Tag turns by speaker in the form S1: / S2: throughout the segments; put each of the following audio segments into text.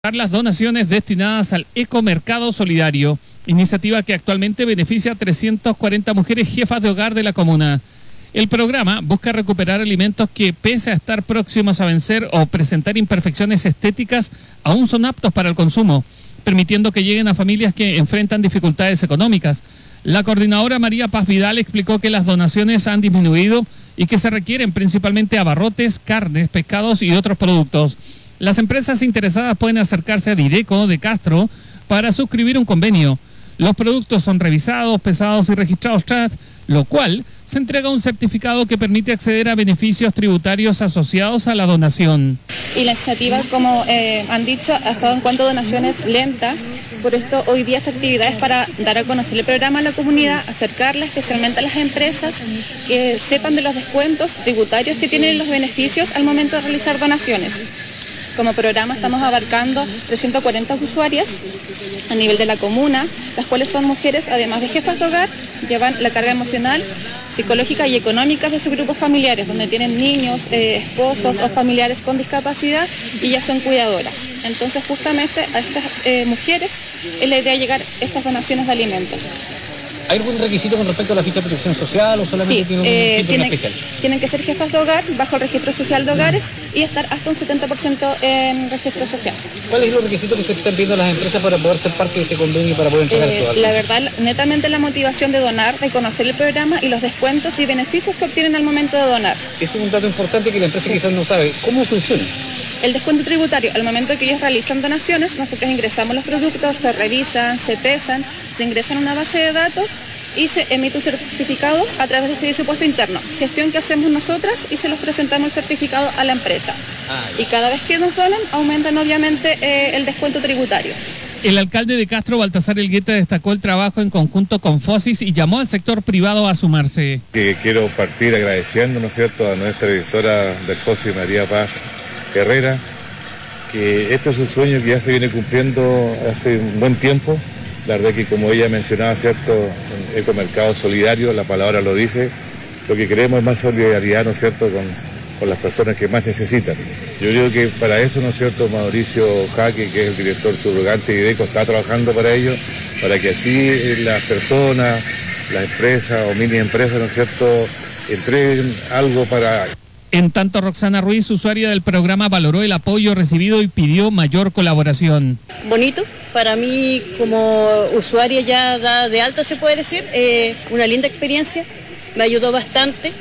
S1: Las donaciones destinadas al Ecomercado Solidario, iniciativa que actualmente beneficia a 340 mujeres jefas de hogar de la comuna. El programa busca recuperar alimentos que, pese a estar próximos a vencer o presentar imperfecciones estéticas, aún son aptos para el consumo, permitiendo que lleguen a familias que enfrentan dificultades económicas. La coordinadora María Paz Vidal explicó que las donaciones han disminuido y que se requieren principalmente abarrotes, carnes, pescados y otros productos. Las empresas interesadas pueden acercarse a Direco de Castro para suscribir un convenio. Los productos son revisados, pesados y registrados tras, lo cual se entrega un certificado que permite acceder a beneficios tributarios asociados a la donación.
S2: Y la iniciativa, como han dicho, ha estado en cuanto a donaciones lenta. Por esto, hoy día esta actividad es para dar a conocer el programa a la comunidad, acercarla especialmente a las empresas, que sepan de los descuentos tributarios que tienen los beneficios al momento de realizar donaciones. Como programa estamos abarcando 340 usuarias a nivel de la comuna, las cuales son mujeres, además de jefas de hogar, llevan la carga emocional, psicológica y económica de sus grupos familiares, donde tienen niños, esposos o familiares con discapacidad y ya son cuidadoras. Entonces, justamente a estas mujeres es la idea de llegar estas donaciones de alimentos.
S3: ¿Hay algún requisito con respecto a la ficha de protección social o solamente tiene un síntoma especial?
S2: Tienen que ser jefas de hogar bajo el registro social de hogares y estar hasta un 70% en registro social.
S3: ¿Cuáles son los requisitos que se están pidiendo las empresas para poder ser parte de este convenio y para poder entregar esto?
S2: La verdad, netamente la motivación de donar, de conocer el programa y los descuentos y beneficios que obtienen al momento de donar.
S3: Ese es un dato importante que la empresa quizás no sabe. ¿Cómo funciona?
S2: El descuento tributario, al momento que ellos realizan donaciones, nosotros ingresamos los productos, se revisan, se pesan, se ingresan a una base de datos y se emite un certificado a través del servicio puesto interno. Gestión que hacemos nosotras y se los presentamos el certificado a la empresa. Y cada vez que nos donan, aumentan obviamente el descuento tributario.
S1: El alcalde de Castro, Baltasar Elgueta, destacó el trabajo en conjunto con FOSIS y llamó al sector privado a sumarse.
S4: Quiero partir agradeciendo, ¿no es cierto?, a nuestra directora del FOSIS, María Paz Herrera, que esto es un sueño que ya se viene cumpliendo hace un buen tiempo. La verdad que, como ella mencionaba, ¿cierto?, en Ecomercado Solidario, la palabra lo dice, lo que queremos es más solidaridad, ¿no es cierto?, con las personas que más necesitan. Yo creo que para eso, ¿no es cierto?, Mauricio Jaque, que es el director subrogante de Direco, está trabajando para ello, para que así las personas, las empresas o mini empresas, ¿no es cierto?, entreguen algo para...
S1: En tanto, Roxana Ruiz, usuaria del programa, valoró el apoyo recibido y pidió mayor colaboración.
S5: Bonito, para mí como usuaria ya da de alta, se puede decir, una linda experiencia, me ayudó bastante.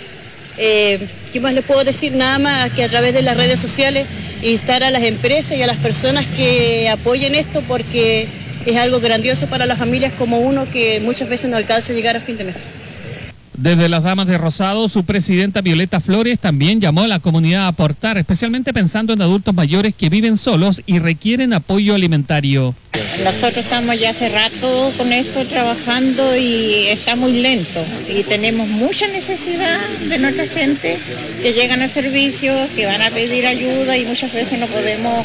S5: ¿Qué más les puedo decir? Nada más que a través de las redes sociales instar a las empresas y a las personas que apoyen esto, porque es algo grandioso para las familias como uno que muchas veces no alcanza a llegar a fin de mes.
S1: Desde las Damas de Rosado, su presidenta Violeta Flores también llamó a la comunidad a aportar, especialmente pensando en adultos mayores que viven solos y requieren apoyo alimentario.
S6: Nosotros estamos ya hace rato con esto trabajando y está muy lento y tenemos mucha necesidad de nuestra gente que llegan al servicio, que van a pedir ayuda y muchas veces no podemos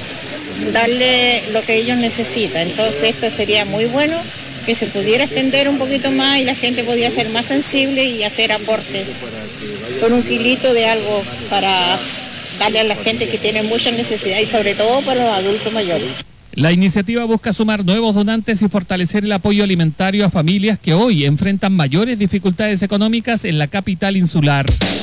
S6: darle lo que ellos necesitan. Entonces esto sería muy bueno que se pudiera extender un poquito más y la gente podía ser más sensible y hacer aportes con un kilito de algo para darle a la gente que tiene mucha necesidad y sobre todo para los adultos mayores.
S1: La iniciativa busca sumar nuevos donantes y fortalecer el apoyo alimentario a familias que hoy enfrentan mayores dificultades económicas en la capital insular.